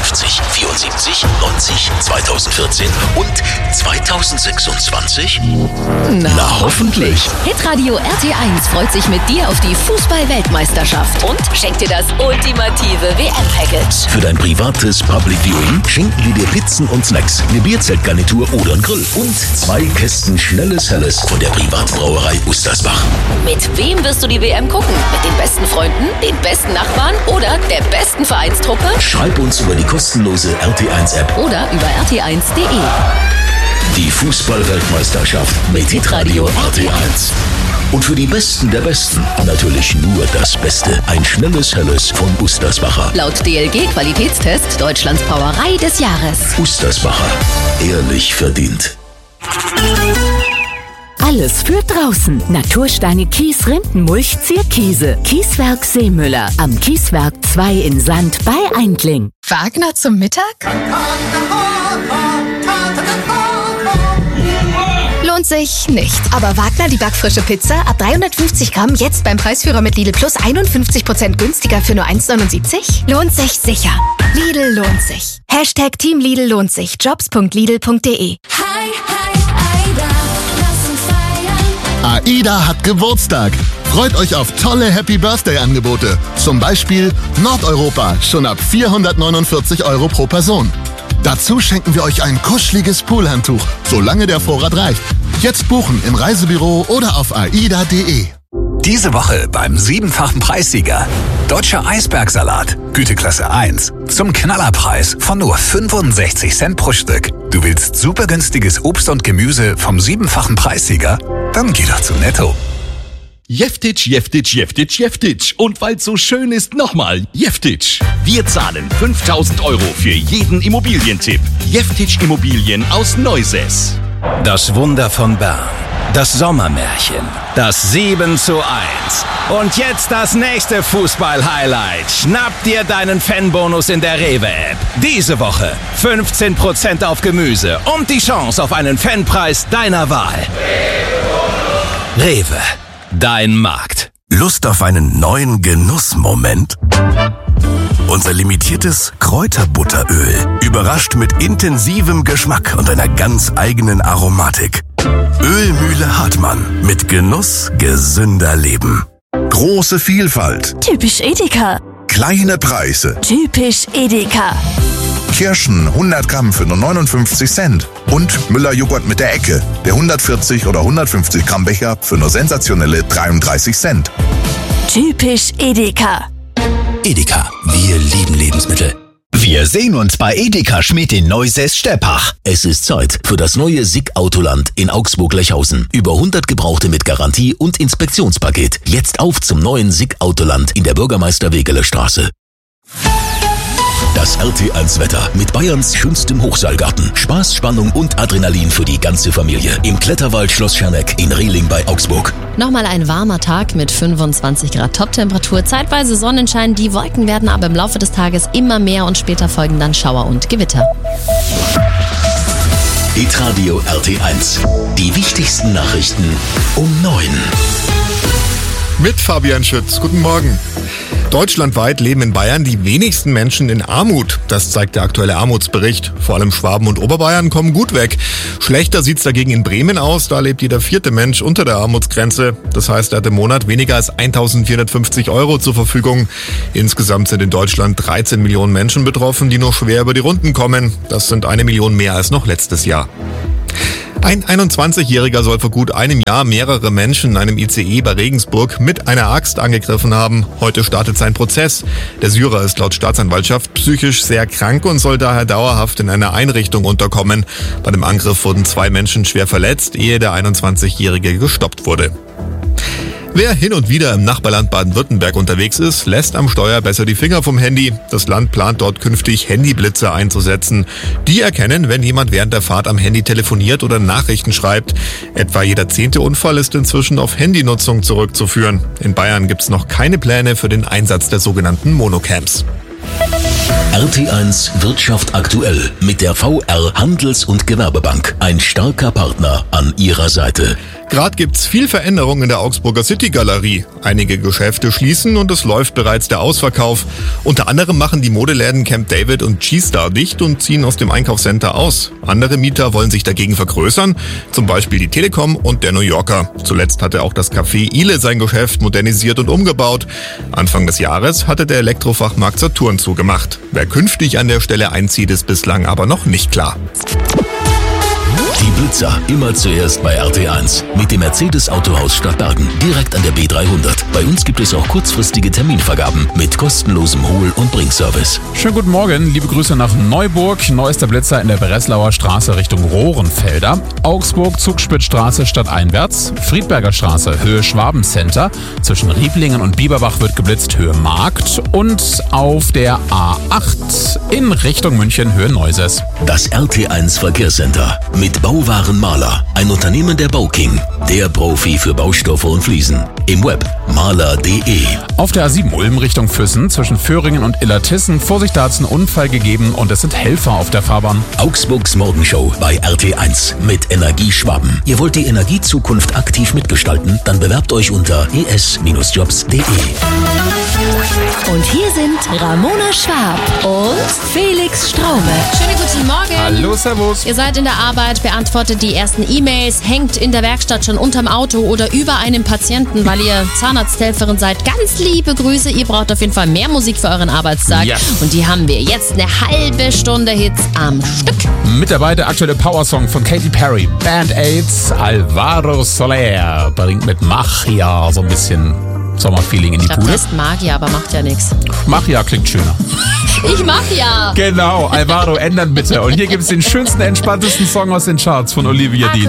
52, 74, 90, 2014 und 2026? Na hoffentlich. Hitradio RT1 freut sich mit dir auf die Fußball-Weltmeisterschaft und schenkt dir das ultimative WM-Package. Für dein privates Public Viewing schenken wir dir Pizzen und Snacks, eine Bierzeltgarnitur oder einen Grill und 2 Kästen schnelles Helles von der Privatbrauerei Ustersbach. Mit wem wirst du die WM gucken? Mit den besten Freunden, den besten Nachbarn oder der besten Vereinstruppe? Schreib uns über die kostenlose RT1-App Oder über rt1.de. Die Fußball-Weltmeisterschaft mit Hitradio RT1. Und für die Besten der Besten natürlich nur das Beste. Ein schnelles Helles von Ustersbacher. Laut DLG-Qualitätstest Deutschlands Brauerei des Jahres. Ustersbacher. Ehrlich verdient. Alles für draußen. Natursteine, Kies, Rindenmulch, Zierkiese. Kieswerk Seemüller. Am Kieswerk 2 in Sand bei Eindling. Wagner zum Mittag? Lohnt sich nicht. Aber Wagner, die backfrische Pizza, ab 350 Gramm, jetzt beim Preisführer mit Lidl Plus 51% günstiger für nur 1,79? Lohnt sich sicher. Lidl lohnt sich. Hashtag Team Lidl lohnt sich. Jobs.lidl.de. AIDA hat Geburtstag. Freut euch auf tolle Happy-Birthday-Angebote. Zum Beispiel Nordeuropa, schon ab 449 € pro Person. Dazu schenken wir euch ein kuscheliges Poolhandtuch, solange der Vorrat reicht. Jetzt buchen im Reisebüro oder auf aida.de. Diese Woche beim 7-fachen Preissieger. Deutscher Eisbergsalat, Güteklasse 1. Zum Knallerpreis von nur 65 Cent pro Stück. Du willst super günstiges Obst und Gemüse vom 7-fachen Preissieger? Dann geh doch zu Netto. Jeftitsch, Jeftitsch, Jeftitsch, Jeftitsch. Und weil's so schön ist, nochmal Jeftitsch. Wir zahlen 5.000 € für jeden Immobilientipp. Jeftitsch Immobilien aus Neusäß. Das Wunder von Bern. Das Sommermärchen. Das 7:1. Und jetzt das nächste Fußball-Highlight. Schnapp dir deinen Fanbonus in der Rewe-App. Diese Woche 15% auf Gemüse und die Chance auf einen Fanpreis deiner Wahl. Rewe. Dein Markt. Lust auf einen neuen Genussmoment? Unser limitiertes Kräuterbutteröl überrascht mit intensivem Geschmack und einer ganz eigenen Aromatik. Ölmühle Hartmann. Mit Genuss gesünder Leben. Große Vielfalt. Typisch Edeka. Kleine Preise. Typisch Edeka. Kirschen 100 Gramm für nur 59 Cent. Und Müller-Joghurt mit der Ecke. Der 140 oder 150 Gramm Becher für nur sensationelle 33 Cent. Typisch Edeka. Edeka. Wir lieben Lebensmittel. Wir sehen uns bei Edeka Schmidt in Neusäß-Steppach. Es ist Zeit für das neue SICK Autoland in Augsburg-Lechhausen. Über 100 Gebrauchte mit Garantie und Inspektionspaket. Jetzt auf zum neuen SICK Autoland in der Bürgermeister-Wegeler Straße. Das RT1-Wetter mit Bayerns schönstem Hochseilgarten. Spaß, Spannung und Adrenalin für die ganze Familie. Im Kletterwald Schloss Scherneck in Rehling bei Augsburg. Nochmal ein warmer Tag mit 25 Grad Toptemperatur, zeitweise Sonnenschein. Die Wolken werden aber im Laufe des Tages immer mehr und später folgen dann Schauer und Gewitter. Hitradio RT1. Die wichtigsten Nachrichten um 9. Mit Fabian Schütz. Guten Morgen. Deutschlandweit leben in Bayern die wenigsten Menschen in Armut. Das zeigt der aktuelle Armutsbericht. Vor allem Schwaben und Oberbayern kommen gut weg. Schlechter sieht's dagegen in Bremen aus. Da lebt jeder 4. Mensch unter der Armutsgrenze. Das heißt, er hat im Monat weniger als 1.450 € zur Verfügung. Insgesamt sind in Deutschland 13 Millionen Menschen betroffen, die nur schwer über die Runden kommen. Das sind 1 Million mehr als noch letztes Jahr. Ein 21-Jähriger soll vor gut einem Jahr mehrere Menschen in einem ICE bei Regensburg mit einer Axt angegriffen haben. Heute startet sein Prozess. Der Syrer ist laut Staatsanwaltschaft psychisch sehr krank und soll daher dauerhaft in einer Einrichtung unterkommen. Bei dem Angriff wurden 2 Menschen schwer verletzt, ehe der 21-Jährige gestoppt wurde. Wer hin und wieder im Nachbarland Baden-Württemberg unterwegs ist, lässt am Steuer besser die Finger vom Handy. Das Land plant dort künftig Handyblitze einzusetzen. Die erkennen, wenn jemand während der Fahrt am Handy telefoniert oder Nachrichten schreibt. Etwa jeder 10. Unfall ist inzwischen auf Handynutzung zurückzuführen. In Bayern gibt's noch keine Pläne für den Einsatz der sogenannten Monocams. RT1 Wirtschaft aktuell mit der VR Handels- und Gewerbebank. Ein starker Partner an Ihrer Seite. Gerade gibt's viel Veränderung in der Augsburger City-Galerie. Einige Geschäfte schließen und es läuft bereits der Ausverkauf. Unter anderem machen die Modeläden Camp David und G-Star dicht und ziehen aus dem Einkaufscenter aus. Andere Mieter wollen sich dagegen vergrößern, zum Beispiel die Telekom und der New Yorker. Zuletzt hatte auch das Café Ile sein Geschäft modernisiert und umgebaut. Anfang des Jahres hatte der Elektrofachmarkt Saturn zugemacht. Wer künftig an der Stelle einzieht, ist bislang aber noch nicht klar. Die Blitzer immer zuerst bei RT1 mit dem Mercedes-Autohaus Stadtbergen, direkt an der B300. Bei uns gibt es auch kurzfristige Terminvergaben mit kostenlosem Hol- und Bringservice. Schönen guten Morgen, liebe Grüße nach Neuburg. Neuester Blitzer in der Breslauer Straße Richtung Rohrenfelder. Augsburg, Zugspitzstraße stadteinwärts. Friedberger Straße, Höhe Schwabencenter. Zwischen Rieblingen und Bieberbach wird geblitzt, Höhe Markt. Und auf der A8 in Richtung München, Höhe Neuses. Das RT1 Verkehrscenter mit Bauwarenmaler, ein Unternehmen der Bauking, der Profi für Baustoffe und Fliesen. Im Web maler.de. Auf der A7 Ulm Richtung Füssen zwischen Föhringen und Illertissen. Vorsicht, da hat es einen Unfall gegeben und es sind Helfer auf der Fahrbahn. Augsburgs Morgenshow bei RT1 mit Energie Schwaben. Ihr wollt die Energiezukunft aktiv mitgestalten? Dann bewerbt euch unter es-jobs.de. Und hier sind Ramona Schwab und Felix Straume. Schönen guten Morgen. Hallo, servus. Ihr seid in der Arbeit, beantwortet die ersten E-Mails, hängt in der Werkstatt schon unterm Auto oder über einem Patienten, weil ihr Zahnarzthelferin seid. Ganz liebe Grüße. Ihr braucht auf jeden Fall mehr Musik für euren Arbeitstag. Ja. Und die haben wir jetzt eine halbe Stunde Hits am Stück. Mit dabei der aktuelle Powersong von Katy Perry. Band-Aids, Alvaro Soler bringt mit Magia so ein bisschen Sommerfeeling in die Ich glaube, Bude. das ist Magia, aber macht ja nichts. Magia klingt schöner. Ich mach ja. Genau, Alvaro, ändern bitte. Und hier gibt es den schönsten, entspanntesten Song aus den Charts von Olivia Dean.